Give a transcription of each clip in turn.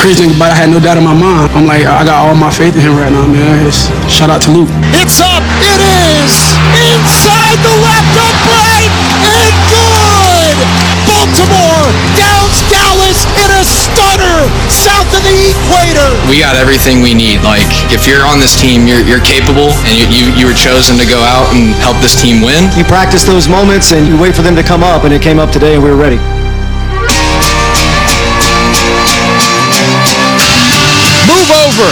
crazy thing about it, I had no doubt in my mind. I'm like, I got all my faith in him right now, man. Shout out to Luke. It's up. It is inside the left upright and good. Baltimore downs Dallas in a stunner south of the equator. We got everything we need. Like, if you're on this team, you're capable, and you were chosen to go out and help this team win. You practice those moments and you wait for them to come up, and it came up today and we were ready. Move over.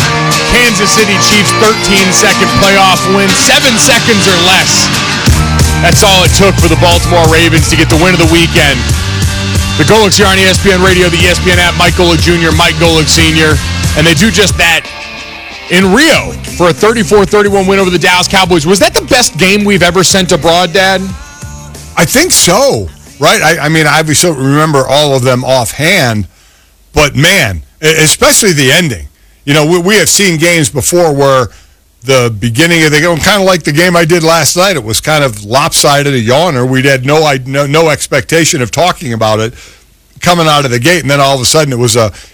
Kansas City Chiefs 13-second playoff win, 7 seconds or less. That's all it took for the Baltimore Ravens to get the win of the weekend. The Golics here on ESPN Radio, the ESPN app, Mike Golic Jr., Mike Golic Sr., and they do just that in Rio for a 34-31 win over the Dallas Cowboys. Was that the best game we've ever sent abroad, Dad? I think so, right? I mean, I obviously don't remember all of them offhand, but man, especially the ending. You know, we have seen games before where the beginning of the game, kind of like the game I did last night, it was kind of lopsided, a yawner. We had no expectation of talking about it coming out of the gate, and then all of a sudden it was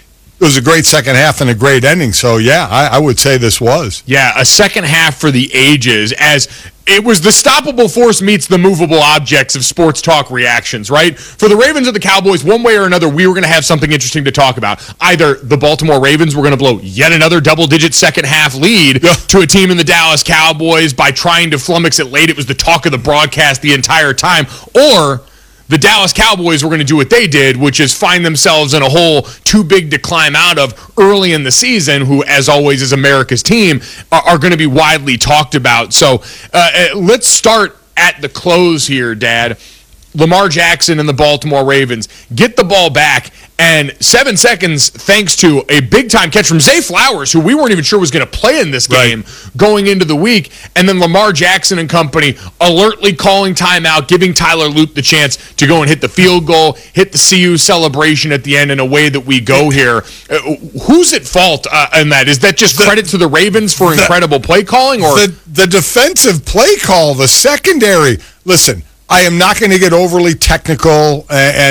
a great second half and a great ending. So, yeah, I would say this was. Yeah, a second half for the ages, as it was the stoppable force meets the movable objects of sports talk reactions, right? For the Ravens or the Cowboys, one way or another, we were going to have something interesting to talk about. Either the Baltimore Ravens were going to blow yet another double-digit second-half lead to a team in the Dallas Cowboys by trying to flummox it late. It was the talk of the broadcast the entire time. Or the Dallas Cowboys were going to do what they did, which is find themselves in a hole too big to climb out of early in the season, who, as always, is America's team, are going to be widely talked about. So let's start at the close here, Dad. Lamar Jackson and the Baltimore Ravens get the ball back, and 7 seconds thanks to a big-time catch from Zay Flowers, who we weren't even sure was going to play in this game going into the week, and then Lamar Jackson and company alertly calling timeout, giving Tyler Loop the chance to go and hit the field goal, hit the CU celebration at the end in a way that we go here. Who's at fault in that? Is that just credit to the Ravens for incredible play calling? Or the defensive play call, the secondary? Listen, I am not going to get overly technical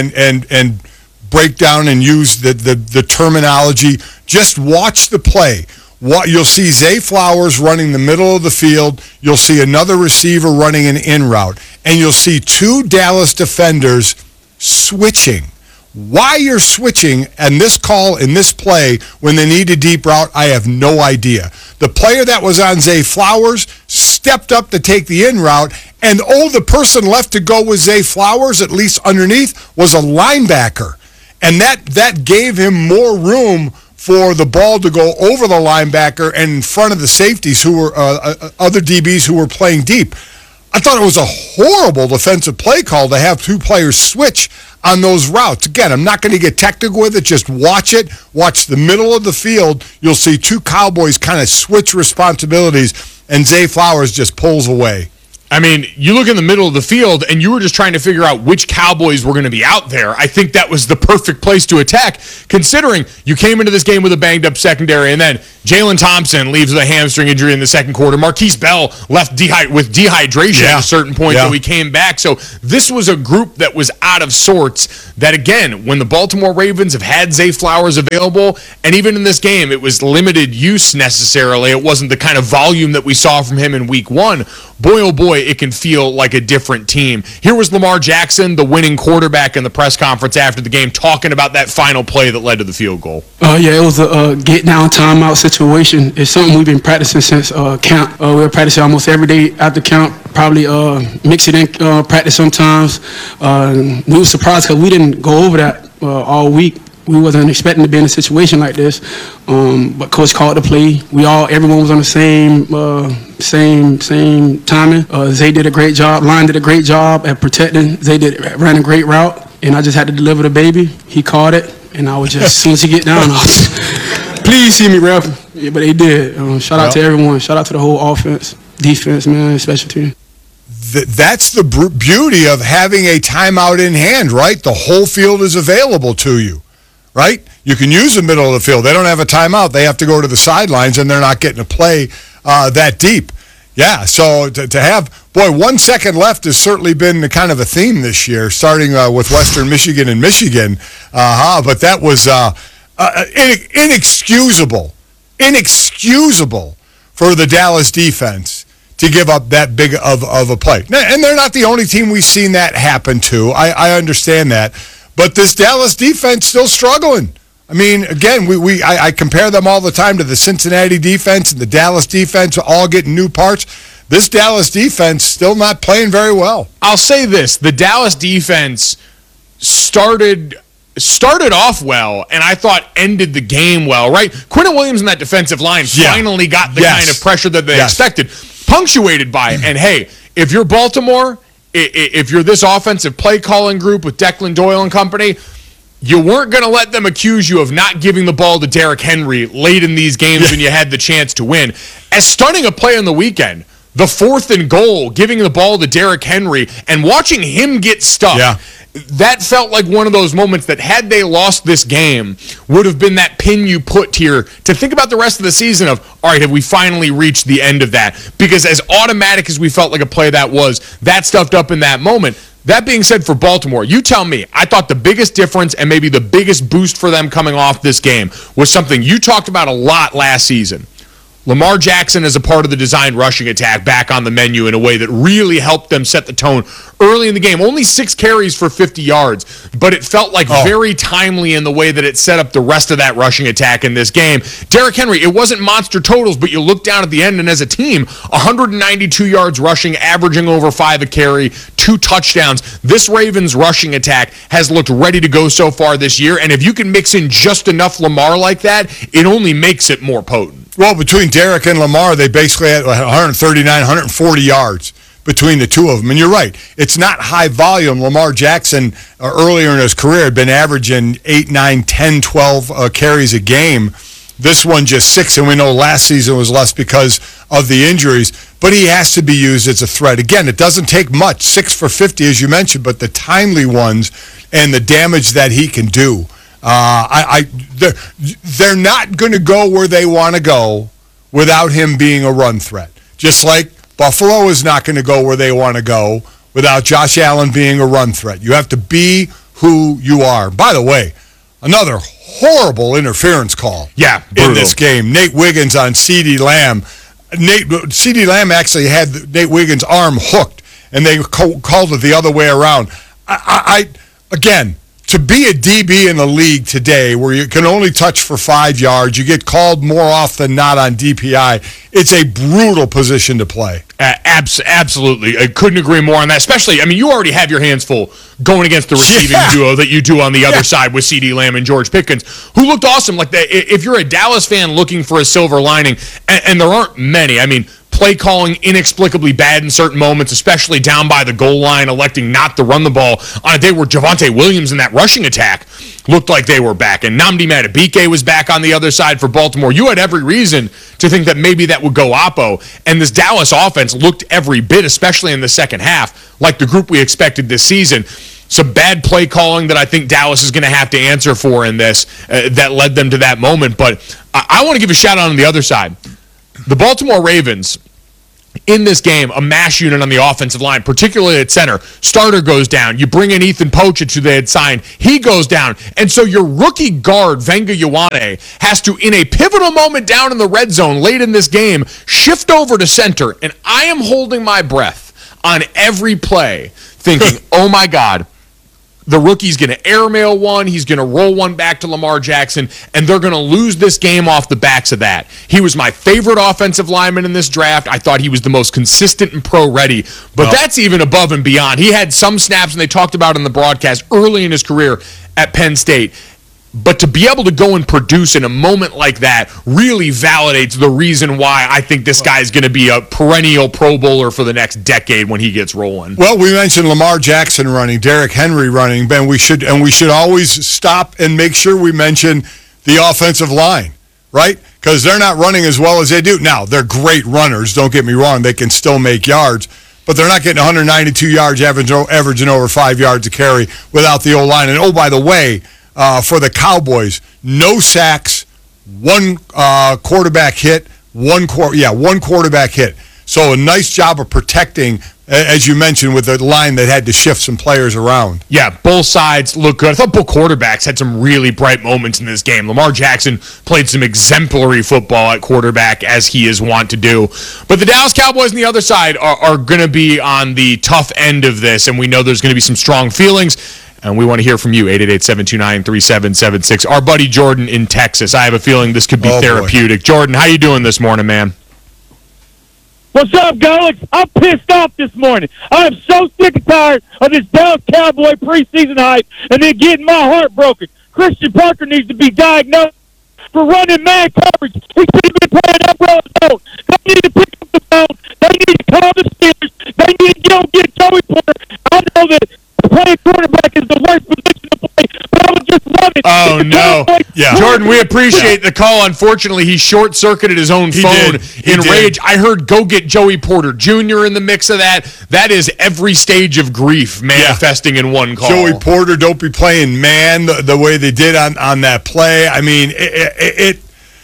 and break down and use the terminology. Just watch the play. You'll see Zay Flowers running the middle of the field. You'll see another receiver running an in route. And you'll see two Dallas defenders switching. Why you're switching and this call in this play when they need a deep route, I have no idea. The player that was on Zay Flowers stepped up to take the in route, and the person left to go with Zay Flowers, at least underneath, was a linebacker. And that gave him more room for the ball to go over the linebacker and in front of the safeties who were other DBs who were playing deep. I thought it was a horrible defensive play call to have two players switch on those routes. Again, I'm not going to get technical with it. Just watch it. Watch the middle of the field. You'll see two Cowboys kind of switch responsibilities, and Zay Flowers just pulls away. I mean, you look in the middle of the field, and you were just trying to figure out which Cowboys were going to be out there. I think that was the perfect place to attack, considering you came into this game with a banged-up secondary, and then Jalen Thompson leaves with a hamstring injury in the second quarter. Marquise Bell left with dehydration at a certain point, so he came back. So this was a group that was out of sorts that, again, when the Baltimore Ravens have had Zay Flowers available, and even in this game, it was limited use necessarily. It wasn't the kind of volume that we saw from him in week one. Boy, oh boy, it can feel like a different team. Here was Lamar Jackson, the winning quarterback, in the press conference after the game, talking about that final play that led to the field goal. Yeah, it was a get-down timeout situation. It's something we've been practicing since camp. We were practicing almost every day after camp, probably mix it in practice sometimes. We were surprised because we didn't go over that all week. We wasn't expecting to be in a situation like this, but coach called the play. Everyone was on the same timing. Zay did a great job. Line did a great job at protecting. Zay ran a great route, and I just had to deliver the baby. He caught it, and I was just, as soon as he get down, please see me, ref. Yeah, but they did. Shout out to everyone. Shout out to the whole offense, defense, man, special team. That's the beauty of having a timeout in hand, right? The whole field is available to you. Right? You can use the middle of the field. They don't have a timeout. They have to go to the sidelines, and they're not getting to play that deep. Yeah, so to have, 1 second left has certainly been the kind of a theme this year, starting with Western Michigan and Michigan. But that was, inexcusable for the Dallas defense to give up that big of a play. And they're not the only team we've seen that happen to. I understand that. But this Dallas defense still struggling. I mean, again, I compare them all the time to the Cincinnati defense and the Dallas defense, all getting new parts. This Dallas defense still not playing very well. I'll say this. The Dallas defense started off well, and I thought ended the game well, right? Quinnen Williams and that defensive line finally got the kind of pressure that they expected, punctuated by, and hey, if you're Baltimore, if you're this offensive play calling group with Declan Doyle and company, you weren't going to let them accuse you of not giving the ball to Derrick Henry late in these games when you had the chance to win. As stunning a play on the weekend, the 4th and goal, giving the ball to Derrick Henry and watching him get stuck, that felt like one of those moments that had they lost this game would have been that pin you put here to think about the rest of the season of, all right, have we finally reached the end of that? Because as automatic as we felt like a play that was, that stuffed up in that moment. That being said, for Baltimore, you tell me, I thought the biggest difference and maybe the biggest boost for them coming off this game was something you talked about a lot last season. Lamar Jackson as a part of the designed rushing attack back on the menu in a way that really helped them set the tone early in the game. Only 6 carries for 50 yards, but it felt like very timely in the way that it set up the rest of that rushing attack in this game. Derrick Henry, it wasn't monster totals, but you look down at the end, and as a team, 192 yards rushing, averaging over 5 a carry, 2 touchdowns. This Ravens rushing attack has looked ready to go so far this year, and if you can mix in just enough Lamar like that, it only makes it more potent. Well, between Derrick and Lamar, they basically had 139, 140 yards between the two of them. And you're right, it's not high volume. Lamar Jackson, earlier in his career, had been averaging 8, 9, 10, 12 carries a game. This one just 6, and we know last season was less because of the injuries. But he has to be used as a threat. Again, it doesn't take much, 6 for 50, as you mentioned, but the timely ones and the damage that he can do. They're not going to go where they want to go without him being a run threat. Just like Buffalo is not going to go where they want to go without Josh Allen being a run threat. You have to be who you are. By the way, another horrible interference call in this game. Nate Wiggins on CeeDee Lamb. CeeDee Lamb actually had Nate Wiggins' arm hooked, and they called it the other way around. Again, to be a DB in the league today where you can only touch for 5 yards, you get called more often than not on DPI, it's a brutal position to play. Absolutely. I couldn't agree more on that. Especially, I mean, you already have your hands full going against the receiving duo that you do on the other side with CeeDee Lamb and George Pickens, who looked awesome. Like, if you're a Dallas fan looking for a silver lining, and there aren't many, I mean, play calling inexplicably bad in certain moments, especially down by the goal line, electing not to run the ball on a day where Javonte Williams in that rushing attack looked like they were back, and Nnamdi Madubuike was back on the other side for Baltimore. You had every reason to think that maybe that would go oppo, and this Dallas offense looked every bit, especially in the second half, like the group we expected this season. Some bad play calling that I think Dallas is going to have to answer for in this that led them to that moment, but I want to give a shout out on the other side. The Baltimore Ravens, in this game, a mash unit on the offensive line, particularly at center. Starter goes down. You bring in Ethan Pochich, who they had signed. He goes down. And so your rookie guard, Venga Ioane, has to, in a pivotal moment down in the red zone late in this game, shift over to center. And I am holding my breath on every play, thinking, oh my God, the rookie's going to airmail one, he's going to roll one back to Lamar Jackson, and they're going to lose this game off the backs of that. He was my favorite offensive lineman in this draft. I thought he was the most consistent and pro-ready, but that's even above and beyond. He had some snaps, and they talked about in the broadcast early in his career at Penn State. But to be able to go and produce in a moment like that really validates the reason why I think this guy is going to be a perennial Pro Bowler for the next decade when he gets rolling. Well, we mentioned Lamar Jackson running, Derrick Henry running, Ben. We should always stop and make sure we mention the offensive line, right? Because they're not running as well as they do. Now, they're great runners, don't get me wrong. They can still make yards, but they're not getting 192 yards, averaging over 5 yards a carry without the O-line. And, oh, by the way, for the Cowboys, no sacks, one quarterback hit, one quarterback hit. So a nice job of protecting as you mentioned, with the line that had to shift some players around. Yeah, both sides look good. I thought both quarterbacks had some really bright moments in this game. Lamar Jackson played some exemplary football at quarterback, as he is wont to do. But the Dallas Cowboys on the other side are going to be on the tough end of this, and we know there's going to be some strong feelings. And we want to hear from you, 888-729-3776. Our buddy Jordan in Texas. I have a feeling this could be therapeutic. Boy. Jordan, how you doing this morning, man? What's up, Gulix? I'm pissed off this morning. I am so sick and tired of this Dallas Cowboy preseason hype and then getting my heart broken. Christian Parker needs to be diagnosed for running man coverage. He should have been playing that road zone. They need to pick up the phone. They need to call the Steelers. They need to go get Joey Porter. I know that playing quarterback is the worst position to play, but I would just love it. Oh, no. Yeah. Jordan, we appreciate the call. Unfortunately, he short-circuited his own phone in rage. I heard go get Joey Porter Jr. in the mix of that. That is every stage of grief manifesting in one call. Joey Porter, don't be playing man the way they did on that play. I mean, it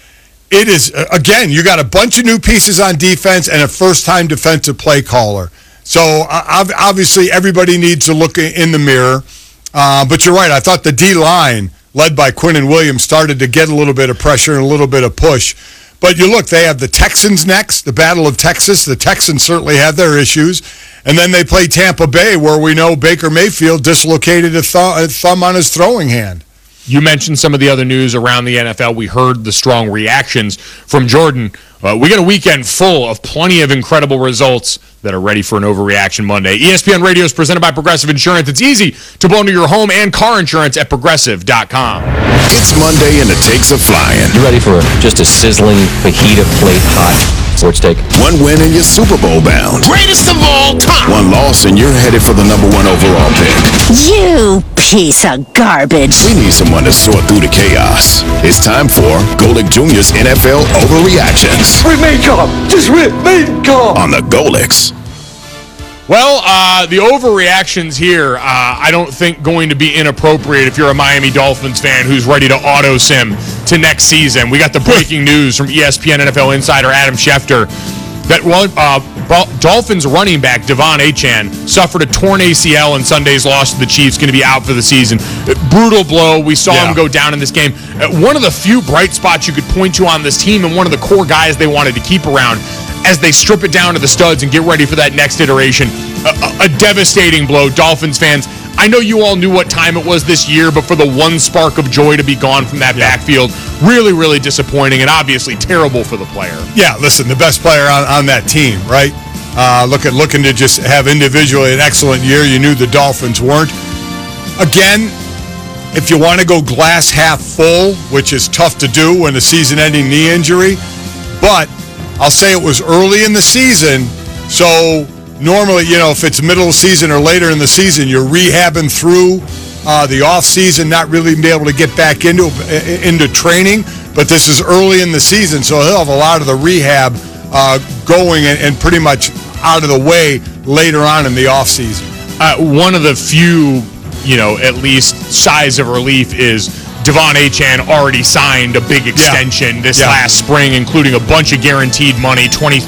is, again, you got a bunch of new pieces on defense and a first-time defensive play caller. So, obviously, everybody needs to look in the mirror. But you're right. I thought the D-line, led by Quinnen Williams, started to get a little bit of pressure and a little bit of push. But you look, they have the Texans next, the Battle of Texas. The Texans certainly have their issues. And then they play Tampa Bay, where we know Baker Mayfield dislocated a thumb on his throwing hand. You mentioned some of the other news around the NFL. We heard the strong reactions from Jordan. We got a weekend full of plenty of incredible results that are ready for an Overreaction Monday. ESPN Radio is presented by Progressive Insurance. It's easy to bundle your home and car insurance at Progressive.com. It's Monday and the takes are flying. You ready for just a sizzling fajita plate hot sports take? One win and you're Super Bowl bound. Greatest of all time. One loss and you're headed for the #1 overall pick. You piece of garbage. We need someone to sort through the chaos. It's time for Golic Jr.'s NFL Overreactions. Remain calm. Just remain calm. On the Golics. Well, the overreactions here, I don't think going to be inappropriate if you're a Miami Dolphins fan who's ready to auto-sim to next season. We got the breaking news from ESPN NFL insider Adam Schefter that Dolphins running back Devon Achane suffered a torn ACL in Sunday's loss to the Chiefs, going to be out for the season. Brutal blow. We saw him go down in this game. One of the few bright spots you could point to on this team and one of the core guys they wanted to keep around as they strip it down to the studs and get ready for that next iteration. A devastating blow. Dolphins fans, I know you all knew what time it was this year, but for the one spark of joy to be gone from that backfield, really, really disappointing and obviously terrible for the player. Yeah, listen, the best player on that team, right? Looking to just have individually an excellent year. You knew the Dolphins weren't. Again, if you want to go glass half full, which is tough to do when a season-ending knee injury, but I'll say it was early in the season, so normally, if it's middle of the season or later in the season, you're rehabbing through the off season, not really being able to get back into training. But this is early in the season, so he'll have a lot of the rehab going and pretty much out of the way later on in the off season. One of the few, at least sighs of relief is Devon Achane already signed a big extension this last spring, including a bunch of guaranteed money,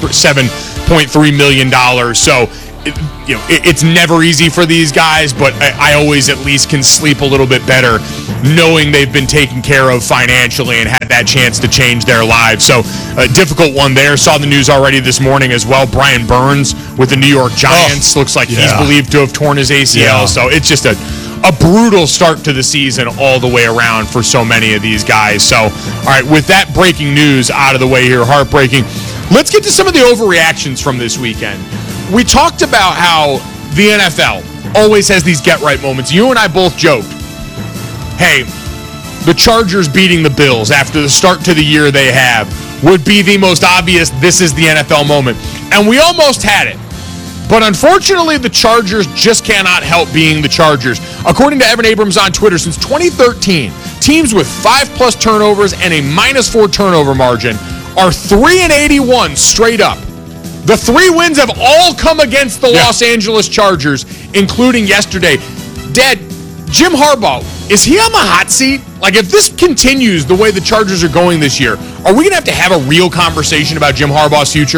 $27.3 million. So, it's never easy for these guys, but I always at least can sleep a little bit better knowing they've been taken care of financially and had that chance to change their lives. So, a difficult one there. Saw the news already this morning as well. Brian Burns with the New York Giants. Looks like he's believed to have torn his ACL. Yeah. So, it's just a brutal start to the season all the way around for so many of these guys. So, all right, with that breaking news out of the way here, heartbreaking, let's get to some of the overreactions from this weekend. We talked about how the NFL always has these get-right moments. You and I both joked, hey, the Chargers beating the Bills after the start to the year they have would be the most obvious this is the NFL moment. And we almost had it. But unfortunately, the Chargers just cannot help being the Chargers. According to Evan Abrams on Twitter, since 2013, teams with 5+ turnovers and a -4 turnover margin are 3-81 straight up. The 3 wins have all come against the Los Angeles Chargers, including yesterday. Dad, Jim Harbaugh, is he on the hot seat? Like, if this continues the way the Chargers are going this year, are we going to have a real conversation about Jim Harbaugh's future?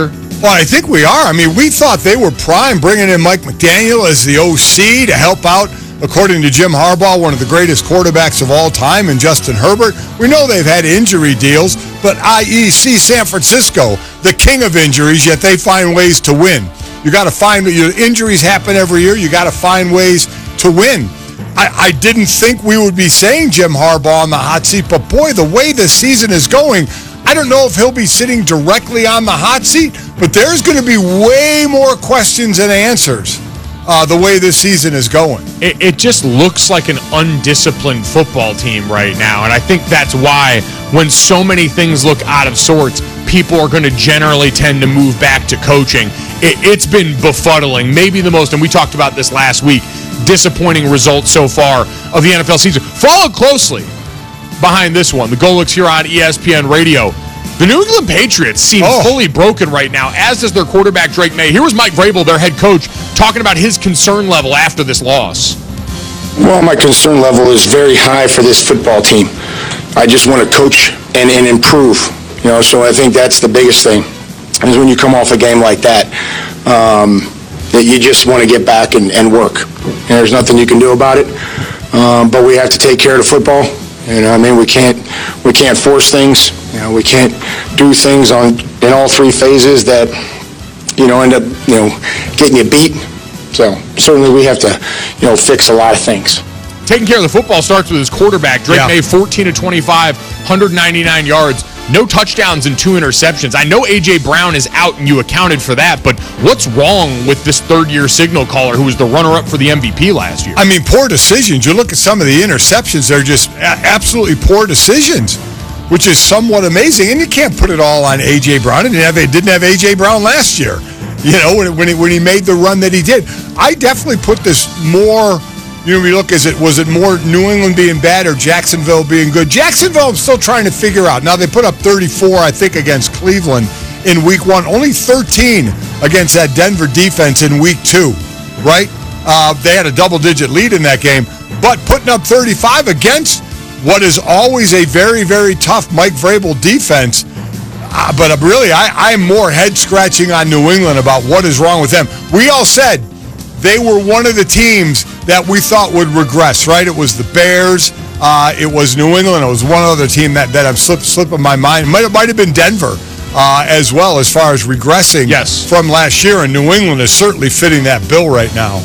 Well, I think we are. I mean, we thought they were prime, bringing in Mike McDaniel as the OC to help out, according to Jim Harbaugh, one of the greatest quarterbacks of all time, and Justin Herbert. We know they've had injury deals, but IEC San Francisco, the king of injuries, yet they find ways to win. You got to find, injuries happen every year. You got to find ways to win. I didn't think we would be saying Jim Harbaugh on the hot seat, but boy, the way this season is going, I don't know if he'll be sitting directly on the hot seat, but there's going to be way more questions than answers the way this season is going. It just looks like an undisciplined football team right now, and I think that's why when so many things look out of sorts, people are going to generally tend to move back to coaching. It's been befuddling, maybe the most, and we talked about this last week, disappointing results so far of the NFL season. Follow closely behind this one. The Golics here on ESPN Radio. The New England Patriots seem fully broken right now, as does their quarterback, Drake May. Here was Mike Vrabel, their head coach, talking about his concern level after this loss. Well, my concern level is very high for this football team. I just want to coach and improve. So I think that's the biggest thing, is when you come off a game like that, that you just want to get back and work. And there's nothing you can do about it, but we have to take care of the football. We can't force things. We can't do things in all three phases that, end up, getting you beat. So certainly we have to, fix a lot of things. Taking care of the football starts with his quarterback. Drake May, 14 of 25, 199 yards, no touchdowns and 2 interceptions. I know A.J. Brown is out, and you accounted for that, but what's wrong with this third-year signal caller who was the runner-up for the MVP last year? I mean, poor decisions. You look at some of the interceptions, they're just absolutely poor decisions, which is somewhat amazing. And you can't put it all on A.J. Brown. It didn't have A.J. Brown last year, when he made the run that he did. I definitely put this more... we look, was it more New England being bad or Jacksonville being good? Jacksonville, I'm still trying to figure out. Now, they put up 34, I think, against Cleveland in week 1. Only 13 against that Denver defense in week 2, right? They had a double-digit lead in that game. But putting up 35 against what is always a very, very tough Mike Vrabel defense. But really, I'm more head-scratching on New England about what is wrong with them. We all said they were one of the teams that we thought would regress, right? It was the Bears. It was New England. It was one other team that I'm slipping my mind. It might have been Denver as well, as far as regressing from last year. And New England is certainly fitting that bill right now.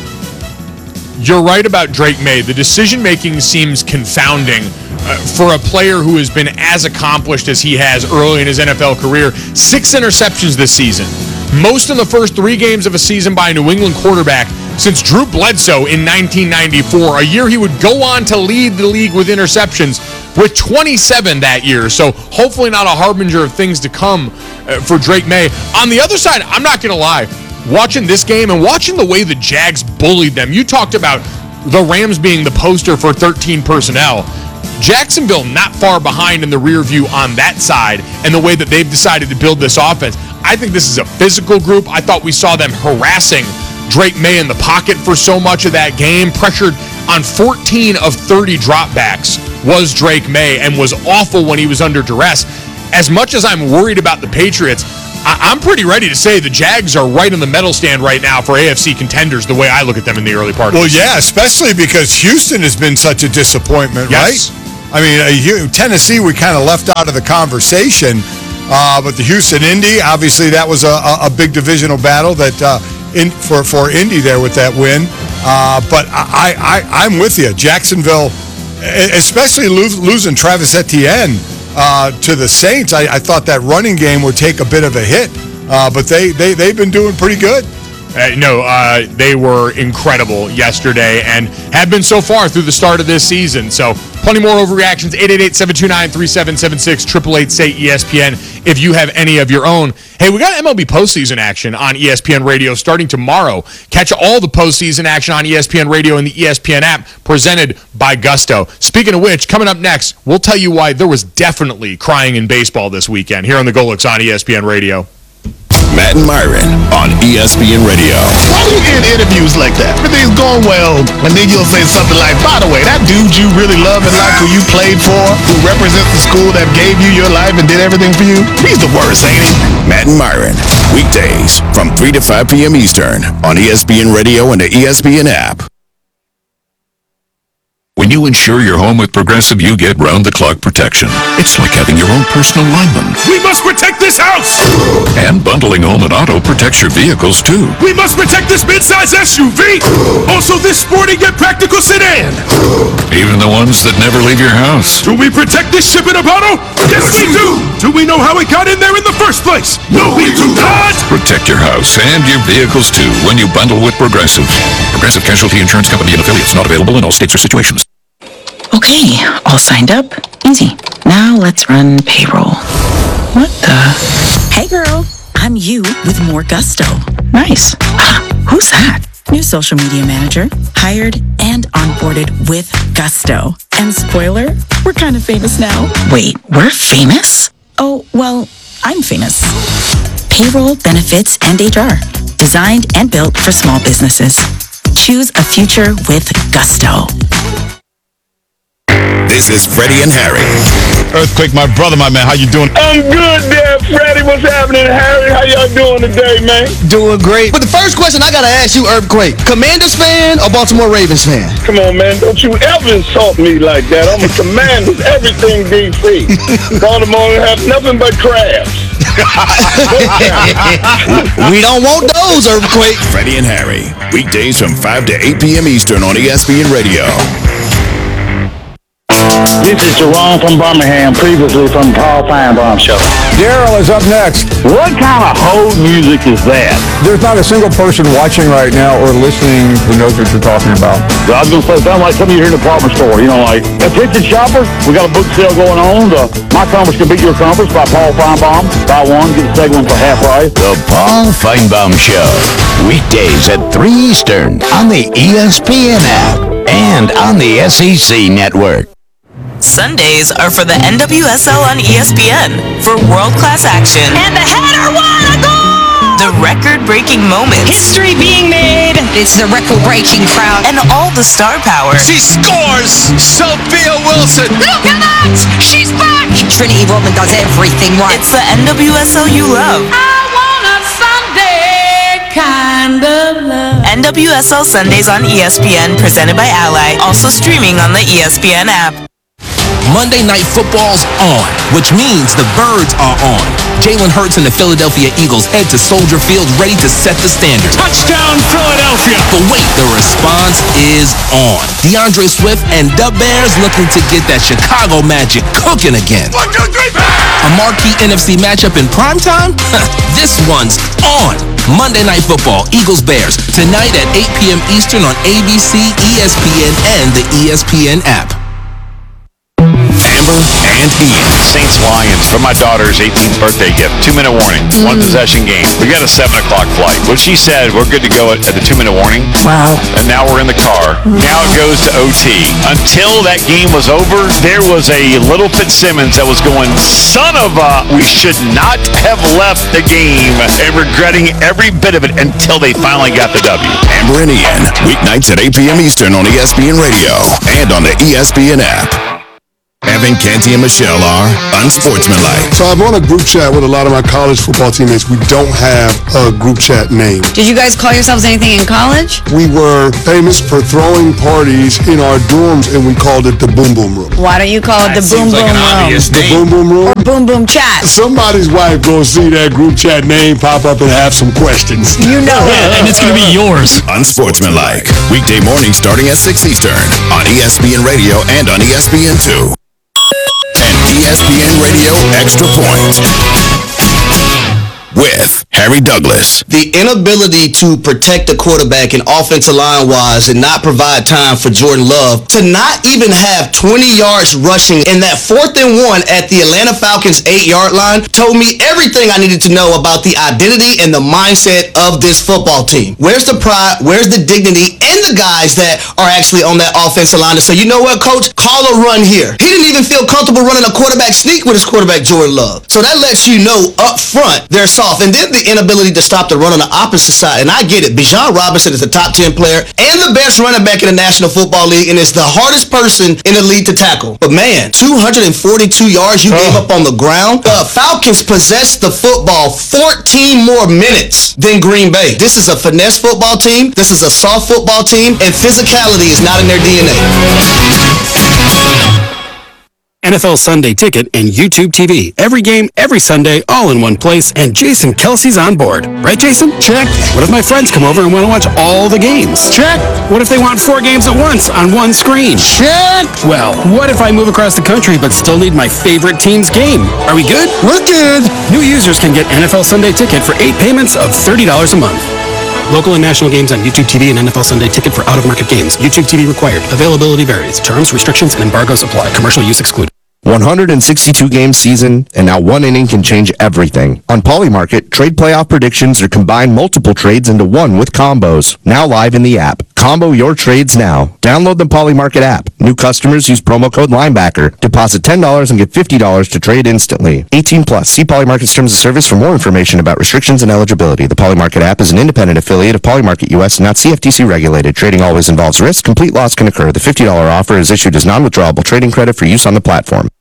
You're right about Drake May. The decision-making seems confounding for a player who has been as accomplished as he has early in his NFL career. 6 interceptions this season. Most in the first 3 games of a season by a New England quarterback since Drew Bledsoe in 1994, a year he would go on to lead the league with interceptions with 27 that year. So hopefully not a harbinger of things to come for Drake May. On the other side, I'm not going to lie, watching this game and watching the way the Jags bullied them, you talked about the Rams being the poster for 13 personnel. Jacksonville not far behind in the rear view on that side, and the way that they've decided to build this offense. I think this is a physical group. I thought we saw them harassing Drake May in the pocket for so much of that game. Pressured on 14 of 30 dropbacks was Drake May, and was awful when he was under duress. As much as I'm worried about the Patriots, I'm pretty ready to say the Jags are right in the medal stand right now for AFC contenders, the way I look at them in the early part of the season. Especially because Houston has been such a disappointment, right? I mean, Tennessee we kind of left out of the conversation, but the Houston-Indy, obviously that was a big divisional battle that for Indy there with that win. But I'm with you. Jacksonville, especially losing Travis Etienne to the Saints, I thought that running game would take a bit of a hit, but they've been doing pretty good. They were incredible yesterday and have been so far through the start of this season. So plenty more overreactions. 888-729-3776, 888-SAY-ESPN if you have any of your own. Hey, we got MLB postseason action on ESPN Radio starting tomorrow. Catch all the postseason action on ESPN Radio and the ESPN app presented by Gusto. Speaking of which, coming up next, we'll tell you why there was definitely crying in baseball this weekend here on the Golics on ESPN Radio. Matt and Myron on ESPN Radio. Why do you end interviews like that? Everything's going well, and then you'll say something like, by the way, that dude you really love and like, who you played for, who represents the school that gave you your life and did everything for you, he's the worst, ain't he? Matt and Myron, weekdays from 3 to 5 p.m. Eastern on ESPN Radio and the ESPN app. When you insure your home with Progressive, you get round-the-clock protection. It's like having your own personal lineman. We must protect this house! And bundling home and auto protects your vehicles, too. We must protect this midsize SUV! Also this sporty yet practical sedan! Even the ones that never leave your house. Do we protect this ship in a bottle? Yes, we do! Do we know how it got in there in the first place? No, we do not! Protect your house and your vehicles, too, when you bundle with Progressive. Progressive Casualty Insurance Company and affiliates, not available in all states or situations. Okay, all signed up. Easy. Now let's run payroll. What the? Hey girl, I'm you with more gusto. Nice. Who's that? New social media manager, hired and onboarded with gusto. And spoiler, we're kind of famous now. Wait, we're famous? Oh, well, I'm famous. Payroll, benefits, and HR. Designed and built for small businesses. Choose a future with gusto. This is Freddie and Harry. Earthquake, my brother, my man, how you doing? I'm good there, Freddie. What's happening, Harry? How y'all doing today, man? Doing great. But the first question I gotta ask you, Earthquake, Commanders fan or Baltimore Ravens fan? Come on, man. Don't you ever insult me like that. I'm a Commanders, everything DC. Baltimore have nothing but crabs. We don't want those, Earthquake. Freddie and Harry, weekdays from 5 to 8 p.m. Eastern on ESPN Radio. This is Jerome from Birmingham, previously from Paul Feinbaum Show. Daryl is up next. What kind of hold music is that? There's not a single person watching right now or listening who knows what you're talking about. I was going to say, sound like some of you here in the department store. You know, like, attention shopper, we got a book sale going on. My Conference Can Beat Your Conference by Paul Feinbaum. Buy one, get the second one for half price. The Paul Feinbaum Show. Weekdays at 3 Eastern on the ESPN app and on the SEC Network. Sundays are for the NWSL on ESPN for world-class action. And the header won a goal! The record-breaking moments. History being made. It's the record-breaking crowd. And all the star power. She scores! Sophia Wilson! Look at that! She's back! Trinity Rodman does everything right. It's the NWSL you love. I want a Sunday kind of love. NWSL Sundays on ESPN, presented by Ally. Also streaming on the ESPN app. Monday Night Football's on, which means the Birds are on. Jalen Hurts and the Philadelphia Eagles head to Soldier Field ready to set the standard. Touchdown, Philadelphia! But wait, the response is on. DeAndre Swift and the Bears looking to get that Chicago magic cooking again. 1, 2, 3, A marquee NFC matchup in primetime? This one's on. Monday Night Football, Eagles-Bears, tonight at 8 p.m. Eastern on ABC, ESPN, and the ESPN app. Amber and Ian. Saints-Lions for my daughter's 18th birthday gift. 2-minute warning. One possession game. We got a 7 o'clock flight. When she said we're good to go at the 2-minute warning. Wow. And now we're in the car. Now it goes to OT. Until that game was over, there was a little Fitzsimmons that was going, son of a, we should not have left the game, and regretting every bit of it until they finally got the W. Amber and Ian, weeknights at 8 p.m. Eastern on ESPN Radio and on the ESPN app. Evan, Canty, and Michelle are unsportsmanlike. So I'm on a group chat with a lot of my college football teammates. We don't have a group chat name. Did you guys call yourselves anything in college? We were famous for throwing parties in our dorms, and we called it the Boom Boom Room. Why don't you call it the Boom Boom Room? The Boom Boom Room? Or Boom Boom Chat. Somebody's wife gonna see that group chat name pop up and have some questions. You know it. And it's gonna be yours. Unsportsmanlike. Weekday morning starting at 6 Eastern on ESPN Radio and on ESPN2. ESPN Radio Extra Point with Harry Douglas. The inability to protect the quarterback and offensive line-wise and not provide time for Jordan Love to not even have 20 yards rushing in that 4th and 1 at the Atlanta Falcons 8-yard line told me everything I needed to know about the identity and the mindset of this football team. Where's the pride? Where's the dignity in the guys that are actually on that offensive line to say, you know what, coach, call a run here. He didn't even feel comfortable running a quarterback sneak with his quarterback, Jordan Love. So that lets you know up front they're soft. And then the inability to stop the run on the opposite side. And I get it. Bijan Robinson is the top 10 player and the best running back in the National Football League and is the hardest person in the league to tackle. But man, 242 yards you gave up on the ground. The Falcons possessed the football 14 more minutes than Green Bay. This is a finesse football team. This is a soft football team. And physicality is not in their DNA. NFL Sunday Ticket and YouTube TV. Every game, every Sunday, all in one place, and Jason Kelsey's on board. Right, Jason? Check. What if my friends come over and want to watch all the games? Check. What if they want 4 games at once on one screen? Check. Well, what if I move across the country but still need my favorite team's game? Are we good? We're good. New users can get NFL Sunday Ticket for 8 payments of $30 a month. Local and national games on YouTube TV and NFL Sunday Ticket for out-of-market games. YouTube TV required. Availability varies. Terms, restrictions, and embargoes apply. Commercial use excluded. 162-game season, and now one inning can change everything. On Polymarket, trade playoff predictions are combined multiple trades into one with combos. Now live in the app. Combo your trades now. Download the Polymarket app. New customers use promo code LINEBACKER. Deposit $10 and get $50 to trade instantly. 18 plus. See Polymarket's terms of service for more information about restrictions and eligibility. The Polymarket app is an independent affiliate of Polymarket US, not CFTC regulated. Trading always involves risk. Complete loss can occur. The $50 offer is issued as non-withdrawable trading credit for use on the platform.